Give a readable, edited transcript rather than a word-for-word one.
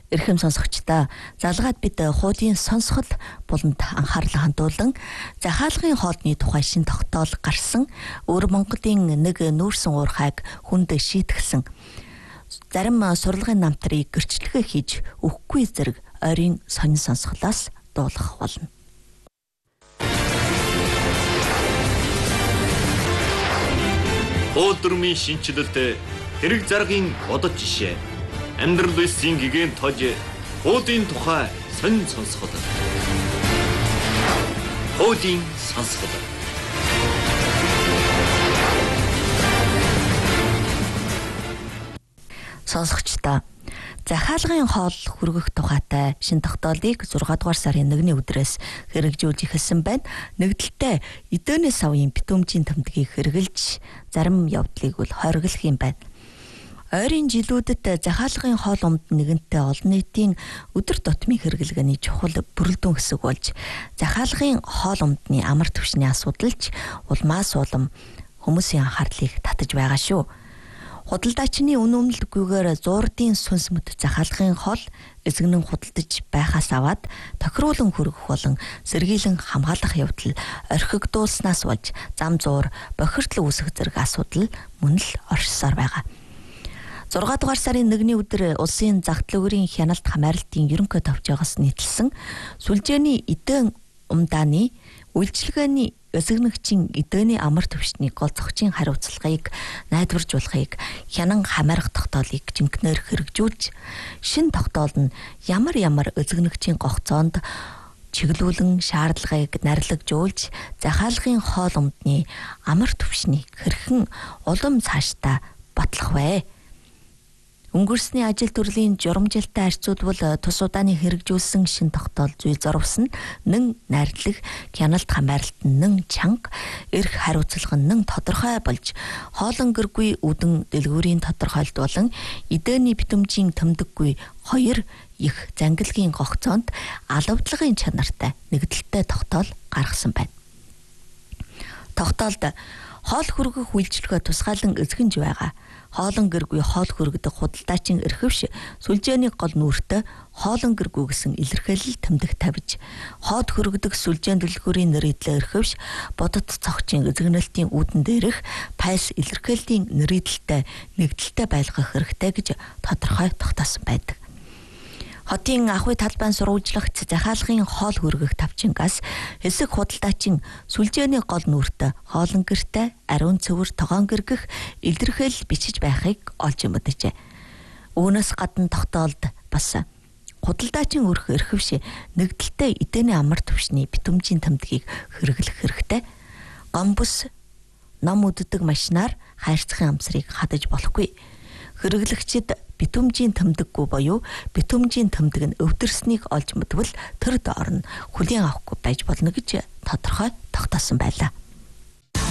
Эрхэм сонсогчдаа залгаад бид хуудын сонсгол буланд анхаарлаа хандуулан захаалгын хоолны тухай шин тогтоол гарсан өвөр Монголын нэг нүүрсэн уурхайг хүнд шийтгсэн зарим сурлагын намтрыг гэрчлэгээ хийж өгөхгүй зэрэг ойрын сонин сонсголоос дуулах болно. Өдрөмийн шинчилэлд хэрэг заргын бодож жишээ амьдрал үсгийн гигэн тож хуудын тухай сонин сонсгол. Хуудын сонсгол. Сонсогчдоо захаалгын хоол хүргэх тухайтай шин тогтоолыг 6 дугаар сарын 1-ний өдрөөс хэрэгжүүлж эхэлсэн байна. Нэгдэлтэй эдөөний савын битүүмжийн тэмдгийг хэрэгжилж зарим явдлыг бол хориглох юм байна. Ойрын жилүүдэд захаалгын хоол умд нэгэнтээ олон нийтийн өдөр тутмын хэрэглэгээний чухал бүрэлдэхүүн хэсэг болж захаалгын хоол умдны амар түвшний асуудалч улмаас улам хүмүүсийн анхаарлыг татаж байгаа шүү. Худалдаачны үнэмлэлгүйгээр зуурдын сүнс мэт захаалгын хоол эзэгнэн худалдаж байхаас аваад тохируулан хүргэх болон сэргийлэн хамгаалах явдал орхигдуулснаас болж зам зуур бохирдол үүсэх зэрэг асуудал мөн л оршсоор байгаа. 6 дугаар сарын 1-ний өдөр улсын зах дэлгүүрийн хяналт хамааралтын ерөнхий товчоогоос нийтэлсэн сүлжээний эдэн умдааны үйлчилгээний эсэгнэгчийн эдөөний амар түвшний гол зохицын хариуцлагыг найдваржуулахыг хянан хамаарах тогтоолыг жинхнээр хэрэгжүүлж шин тогтоол нь ямар эсэгнэгчийн гогцоонд чиглүүлэн шаардлагыг нарлагжуулж захаалгын хоол умдны амар түвшнийг хэрхэн улам цаашдаа батлах вэ? Өнгөрсний ажил төрлийн журамжилттай харьцуулбал тус удааны хэрэгжүүлсэн шин тогтоол зүйл зорвсон нэн найрлаг хяналт хамааралт нэн чанга эрх хариуцлага нэн тодорхой болж хоолон гэргүй үдэн дэлгүүрийн тодорхойлт болон эдөөний битүүмжийн тэмдэггүй хоёр их зангилгийн гогцоонд алавдлагын чанартай нэгдэлтэй тогтоол гаргасан байна. Тогтоолд хоол хүргэх үйлчилгээ тусгаалan эзэгэнж байгаа. Хоолон гэргүй хоол хүргэдэг худалдаачийн эрхвш сүлжээний гол нүүртэ хоолон гэргүй гэсэн илэрхийлэл тэмдэг тавьж хоод хүргэдэг сүлжээн дэлгүүрийн нэрийдлээ эрхвш бодит цогчийн эзэгнэлтийн үүдэн дээрх пайс илэрхийллийн нэрийдэлтэй нэгдэлтэй байлгах хэрэгтэй гэж тодорхой тогтоосон байдаг. Хотын ахуй талбайн сурвалжлагч захаалгын хоол хүргэх тавчингаас хэсэг худалдаачийн сүлжээний гол нүүртэ хоолон гэртэ ариун цэвэр тогоон гэргэх илэрхийлэл бичиж байхыг олж мэджээ. Үүнээс гадна тогтоолд бас худалдаачийн өрх эрхвш нэгдэлтэй эдээний амар түвшний битүүмжийн тэмдгийг хэрэглэх хэрэгтэй. Гомбус ном үддэг машинаар хайрцагын амсрыг хадаж болохгүй. Хэрэглэгчид битүүмжийн тэмдэггүй буюу битүүмжийн тэмдэг нь өвдөрснийг олж мэдвэл тэр доор нь хүлээн авахгүй байж болно гэж тодорхой тогтоосон байлаа.